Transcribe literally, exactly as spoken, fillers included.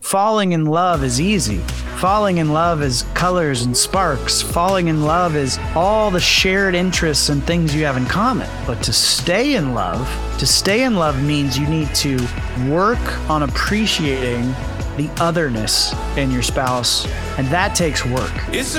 falling in love is easy. Falling in love is colors and sparks. Falling in love is all the shared interests and things you have in common. But to stay in love, to stay in love means you need to work on appreciating the otherness in your spouse, and that takes work. It's